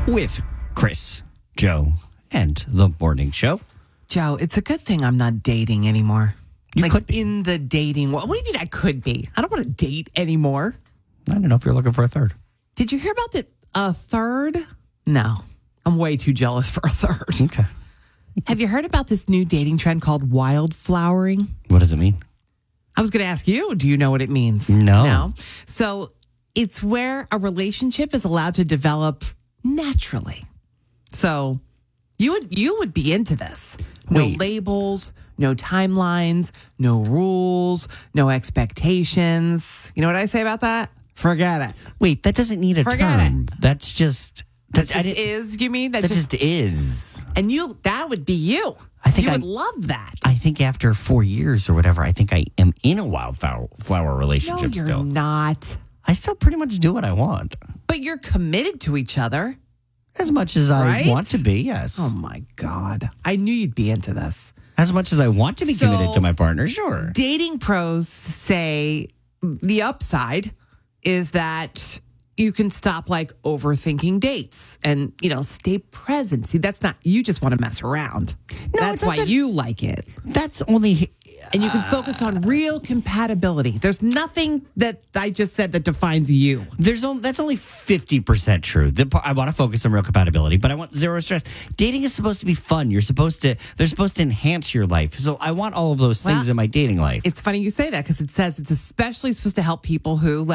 with Chris, Joe, and the morning show. Joe, it's a good thing I'm not dating anymore. You could be. In the dating world. What do you mean I could be? I don't want to date anymore. I don't know if you're looking for a third. Did you hear about a third? No. I'm way too jealous for a third. Okay. Have you heard about this new dating trend called wildflowering? What does it mean? I was going to ask you, do you know what it means? No. So it's where a relationship is allowed to develop naturally. So you would be into this. No Wait. labels, no timelines, no rules, no expectations. You know what I say about that? Forget it. Wait, that doesn't need a Forget term. That's just... That just is, you mean? That just is. And that would be you. I think you I would love that. I think after 4 years or whatever, I think I am in a wildflower relationship No, you're still. not. I still pretty much do what I want. But you're committed to each other. As much as I Right? want to be, yes. Oh, my God. I knew you'd be into this. As much as I want to be So- committed to my partner, sure. Dating pros say the upside is that you can stop overthinking dates and, stay present. See, that's not, you just want to mess around. No, That's it's not why that- you like it. That's only... And you can focus on real compatibility. There's nothing that I just said that defines you. That's only 50% true. I want to focus on real compatibility, but I want zero stress. Dating is supposed to be fun. They're supposed to enhance your life. So I want all of those things Well, in my dating life. It's funny you say that because it says it's especially supposed to help people who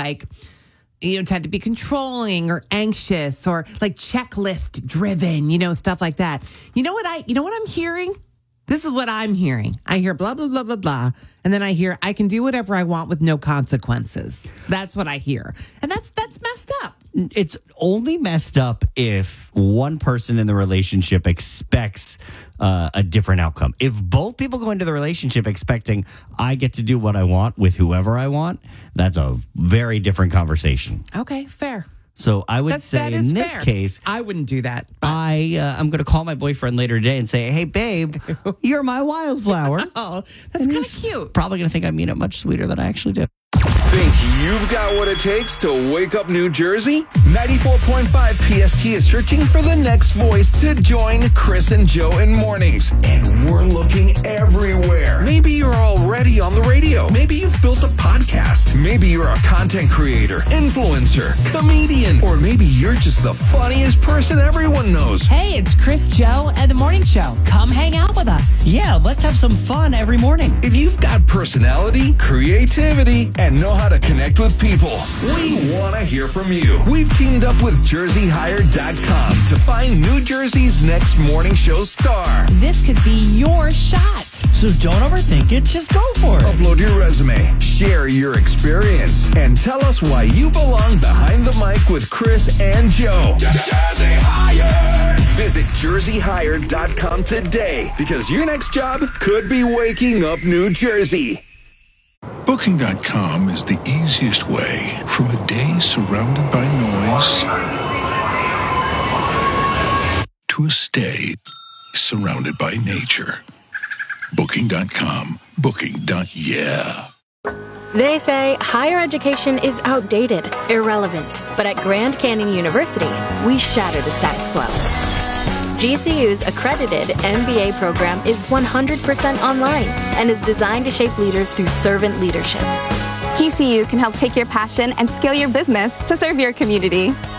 tend to be controlling or anxious or checklist driven, stuff like that. You know what I'm hearing? This is what I'm hearing. I hear blah, blah, blah, blah, blah. And then I hear I can do whatever I want with no consequences. That's what I hear. And that's messed up. It's only messed up if one person in the relationship expects a different outcome. If both people go into the relationship expecting I get to do what I want with whoever I want, that's a very different conversation. Okay, fair. So I would That say is in this fair. case, I wouldn't do that. But I'm going to call my boyfriend later today and say, hey, babe, you're my wildflower. oh, that's kind of cute. Probably going to think I mean it much sweeter than I actually do. Think you've got what it takes to wake up New Jersey? 94.5 PST is searching for the next voice to join Chris and Joe in mornings. And we're looking everywhere. Maybe you're already on the radio. Maybe you've built a podcast. Maybe you're a content creator, influencer, comedian, or maybe you're just the funniest person everyone knows. Hey, it's Chris, Joe, and the Morning Show. Come hang out with us. Yeah, let's have some fun every morning. If you've got personality, creativity, and know how to connect with people, we want to hear from you. We've teamed up with JerseyHired.com to find New Jersey's next morning show star. This could be your shot. So don't overthink it. Just go for it. Upload your resume, share your experience, and tell us why you belong behind the mic with Chris and Joe. Jersey Hired! Visit JerseyHired.com today because your next job could be waking up New Jersey. Booking.com is the easiest way from a day surrounded by noise to a stay surrounded by nature. Booking.com. Booking.yeah. They say higher education is outdated, irrelevant. But at Grand Canyon University, we shatter the status quo. GCU's accredited MBA program is 100% online and is designed to shape leaders through servant leadership. GCU can help take your passion and scale your business to serve your community.